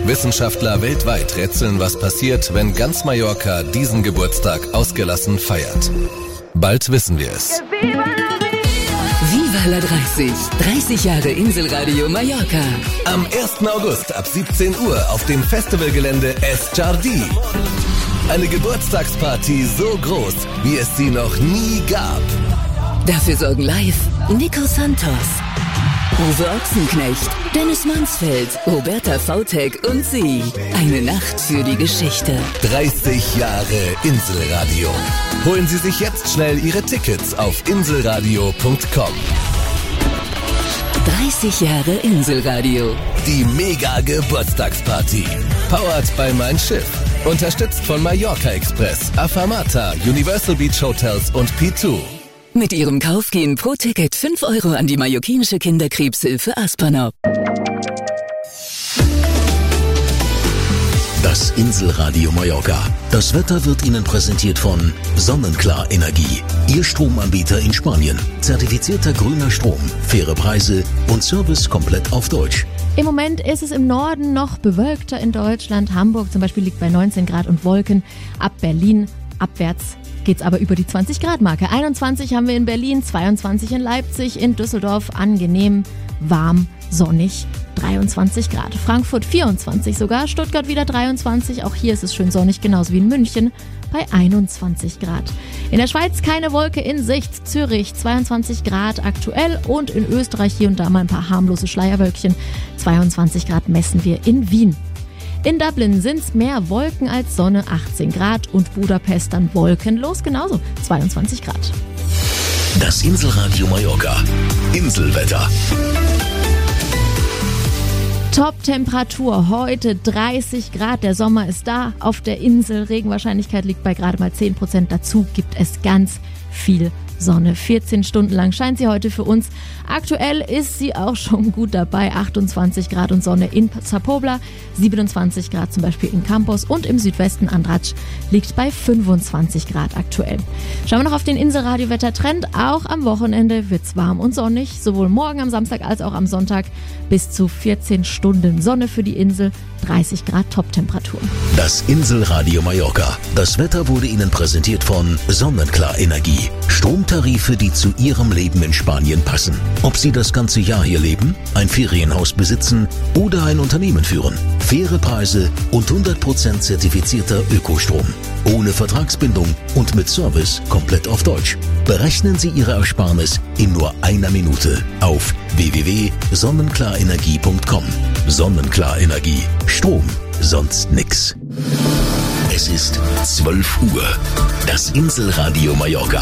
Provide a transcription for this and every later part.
Wissenschaftler weltweit rätseln, was passiert, wenn ganz Mallorca diesen Geburtstag ausgelassen feiert. Bald wissen wir es. Viva la 30. 30 Jahre Inselradio Mallorca. Am 1. August ab 17 Uhr auf dem Festivalgelände Es Jardí. Eine Geburtstagsparty so groß, wie es sie noch nie gab. Dafür sorgen live Nico Santos, Uwe Ochsenknecht, Dennis Mansfeld, Roberta Vautek und sie. Eine Nacht für die Geschichte. 30 Jahre Inselradio. Holen Sie sich jetzt schnell Ihre Tickets auf inselradio.com. 30 Jahre Inselradio. Die Mega-Geburtstagsparty. Powered by Mein Schiff. Unterstützt von Mallorca Express, Afamata, Universal Beach Hotels und P2. Mit Ihrem Kauf gehen pro Ticket 5 Euro an die mallorquinische Kinderkrebshilfe Aspernop. Das Inselradio Mallorca. Das Wetter wird Ihnen präsentiert von Sonnenklar Energie. Ihr Stromanbieter in Spanien. Zertifizierter grüner Strom, faire Preise und Service komplett auf Deutsch. Im Moment ist es im Norden noch bewölkter in Deutschland. Hamburg zum Beispiel liegt bei 19 Grad und Wolken. Ab Berlin abwärts geht's aber über die 20-Grad-Marke. 21 haben wir in Berlin, 22 in Leipzig, in Düsseldorf angenehm, warm, sonnig, 23 Grad. Frankfurt 24 sogar, Stuttgart wieder 23. Auch hier ist es schön sonnig, genauso wie in München bei 21 Grad. In der Schweiz keine Wolke in Sicht. Zürich 22 Grad aktuell und in Österreich hier und da mal ein paar harmlose Schleierwölkchen. 22 Grad messen wir in Wien. In Dublin sind's mehr Wolken als Sonne, 18 Grad und Budapest dann wolkenlos, genauso 22 Grad. Das Inselradio Mallorca. Inselwetter. Top-Temperatur heute 30 Grad, der Sommer ist da auf der Insel, Regenwahrscheinlichkeit liegt bei gerade mal 10%, dazu gibt es ganz viel Sonne. 14 Stunden lang scheint sie heute für uns. Aktuell ist sie auch schon gut dabei. 28 Grad und Sonne in Zapobla, 27 Grad zum Beispiel in Campos und im Südwesten Andratsch liegt bei 25 Grad aktuell. Schauen wir noch auf den Inselradio-Wettertrend. Auch am Wochenende wird's warm und sonnig, sowohl morgen am Samstag als auch am Sonntag. Bis zu 14 Stunden Sonne für die Insel, 30 Grad Top-Temperatur. Das Inselradio Mallorca. Das Wetter wurde Ihnen präsentiert von Sonnenklar Energie. Stromtarife, die zu Ihrem Leben in Spanien passen. Ob Sie das ganze Jahr hier leben, ein Ferienhaus besitzen oder ein Unternehmen führen. Faire Preise und 100% zertifizierter Ökostrom. Ohne Vertragsbindung und mit Service komplett auf Deutsch. Berechnen Sie Ihre Ersparnis in nur einer Minute auf www.sonnenklarenergie.com. Sonnenklar Energie. Strom, sonst nix. Es ist 12 Uhr. Das Inselradio Mallorca.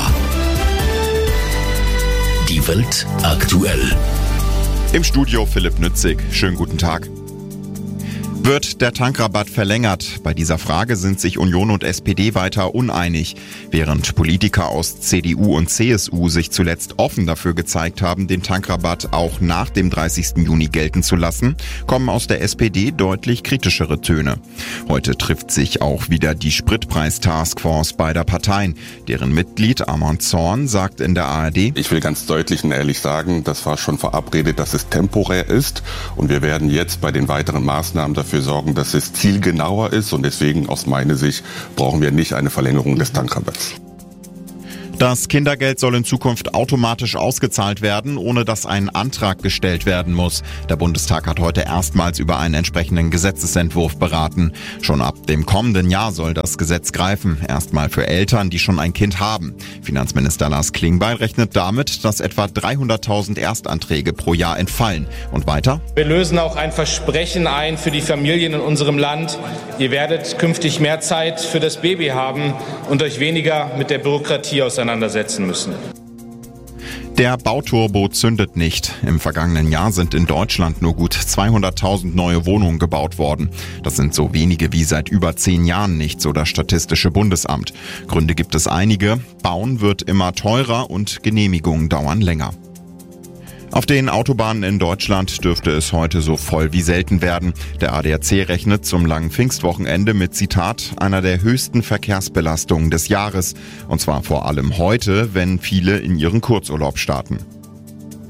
Die Welt aktuell. Im Studio Philipp Nützig. Schönen guten Tag. Wird der Tankrabatt verlängert? Bei dieser Frage sind sich Union und SPD weiter uneinig. Während Politiker aus CDU und CSU sich zuletzt offen dafür gezeigt haben, den Tankrabatt auch nach dem 30. Juni gelten zu lassen, kommen aus der SPD deutlich kritischere Töne. Heute trifft sich auch wieder die Spritpreis-Taskforce beider Parteien. Deren Mitglied Armand Zorn sagt in der ARD: Ich will ganz deutlich und ehrlich sagen, das war schon verabredet, dass es temporär ist. Und wir werden jetzt bei den weiteren Maßnahmen dafür sorgen, dass es zielgenauer ist. Und deswegen aus meiner Sicht brauchen wir nicht eine Verlängerung des Tankrabatts. Das Kindergeld soll in Zukunft automatisch ausgezahlt werden, ohne dass ein Antrag gestellt werden muss. Der Bundestag hat heute erstmals über einen entsprechenden Gesetzesentwurf beraten. Schon ab dem kommenden Jahr soll das Gesetz greifen, erstmal für Eltern, die schon ein Kind haben. Finanzminister Lars Klingbeil rechnet damit, dass etwa 300.000 Erstanträge pro Jahr entfallen. Und weiter? Wir lösen auch ein Versprechen ein für die Familien in unserem Land. Ihr werdet künftig mehr Zeit für das Baby haben und euch weniger mit der Bürokratie auseinandersetzen müssen. Der Bauturbo zündet nicht. Im vergangenen Jahr sind in Deutschland nur gut 200.000 neue Wohnungen gebaut worden. Das sind so wenige wie seit über 10 Jahren nicht, so das Statistische Bundesamt. Gründe gibt es einige. Bauen wird immer teurer und Genehmigungen dauern länger. Auf den Autobahnen in Deutschland dürfte es heute so voll wie selten werden. Der ADAC rechnet zum langen Pfingstwochenende mit, Zitat, einer der höchsten Verkehrsbelastungen des Jahres. Und zwar vor allem heute, wenn viele in ihren Kurzurlaub starten.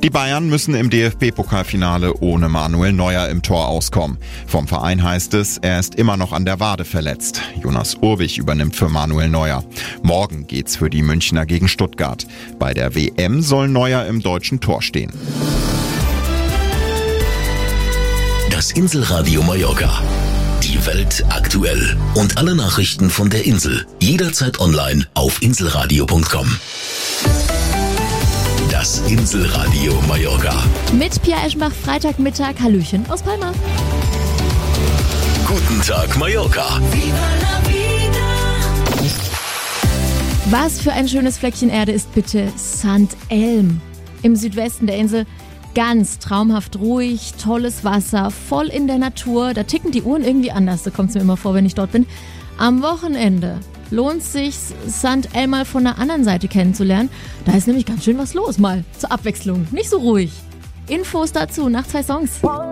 Die Bayern müssen im DFB-Pokalfinale ohne Manuel Neuer im Tor auskommen. Vom Verein heißt es, er ist immer noch an der Wade verletzt. Jonas Urwig übernimmt für Manuel Neuer. Morgen geht's für die Münchner gegen Stuttgart. Bei der WM soll Neuer im deutschen Tor stehen. Das Inselradio Mallorca. Die Welt aktuell. Und alle Nachrichten von der Insel. Jederzeit online auf inselradio.com. Das Inselradio Mallorca. Mit Pia Eschenbach, Freitagmittag, Hallöchen aus Palma. Guten Tag Mallorca. Was für ein schönes Fleckchen Erde ist bitte St. Elm. Im Südwesten der Insel ganz traumhaft ruhig, tolles Wasser, voll in der Natur. Da ticken die Uhren irgendwie anders, so kommt es mir immer vor, wenn ich dort bin. Am Wochenende lohnt sich St. Elm mal von der anderen Seite kennenzulernen. Da ist nämlich ganz schön was los, mal zur Abwechslung. Nicht so ruhig. Infos dazu nach 2 Songs.